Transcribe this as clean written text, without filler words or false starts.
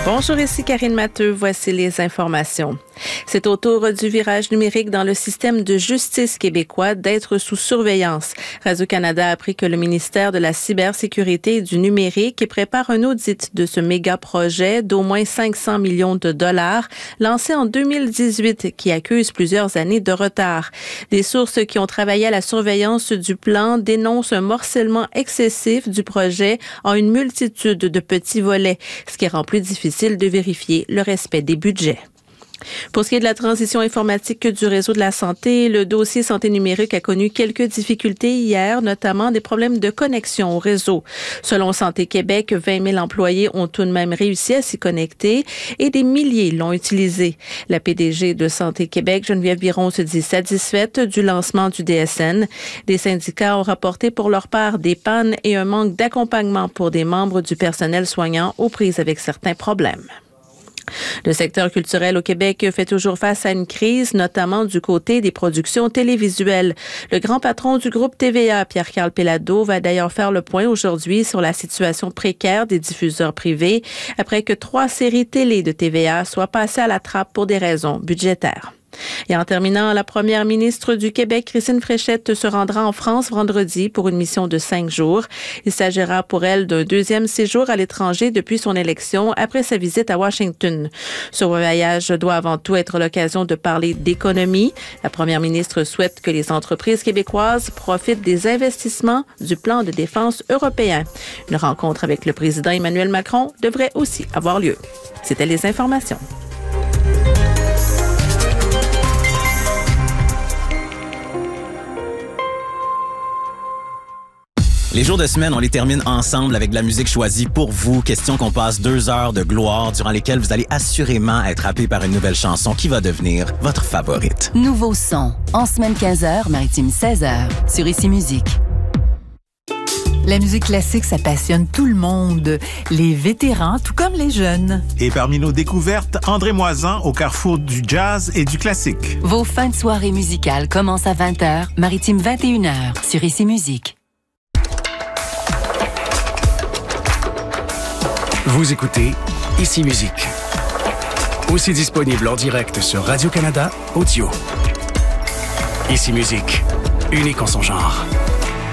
Bonjour, ici Karine Matteux. Voici les informations. C'est au tour du virage numérique dans le système de justice québécois d'être sous surveillance. Radio-Canada a appris que le ministère de la Cybersécurité et du Numérique prépare un audit de ce méga-projet d'au moins 500 millions de dollars lancé en 2018 qui accuse plusieurs années de retard. Des sources qui ont travaillé à la surveillance du plan dénoncent un morcellement excessif du projet en une multitude de petits volets, ce qui rend plus difficile de vérifier le respect des budgets. Pour ce qui est de la transition informatique du réseau de la santé, le dossier santé numérique a connu quelques difficultés hier, notamment des problèmes de connexion au réseau. Selon Santé Québec, 20 000 employés ont tout de même réussi à s'y connecter et des milliers l'ont utilisé. La PDG de Santé Québec, Geneviève Biron, se dit satisfaite du lancement du DSN. Des syndicats ont rapporté pour leur part des pannes et un manque d'accompagnement pour des membres du personnel soignant aux prises avec certains problèmes. Le secteur culturel au Québec fait toujours face à une crise, notamment du côté des productions télévisuelles. Le grand patron du groupe TVA, Pierre-Carl Péladeau, va d'ailleurs faire le point aujourd'hui sur la situation précaire des diffuseurs privés après que 3 séries télé de TVA soient passées à la trappe pour des raisons budgétaires. Et en terminant, la première ministre du Québec, Christine Fréchette, se rendra en France vendredi pour une mission de 5 jours. Il s'agira pour elle d'un 2e séjour à l'étranger depuis son élection après sa visite à Washington. Ce voyage doit avant tout être l'occasion de parler d'économie. La première ministre souhaite que les entreprises québécoises profitent des investissements du plan de défense européen. Une rencontre avec le président Emmanuel Macron devrait aussi avoir lieu. C'était les informations. Les jours de semaine, on les termine ensemble avec de la musique choisie pour vous. Question qu'on passe 2 heures de gloire durant lesquelles vous allez assurément être happé par une nouvelle chanson qui va devenir votre favorite. Nouveau son, en semaine 15h, maritime 16h, sur Ici Musique. La musique classique, ça passionne tout le monde, les vétérans tout comme les jeunes. Et parmi nos découvertes, André Moisan au carrefour du jazz et du classique. Vos fins de soirée musicales commencent à 20h, maritime 21h, sur Ici Musique. Vous écoutez Ici Musique. Aussi disponible en direct sur Radio-Canada Audio. Ici Musique, unique en son genre.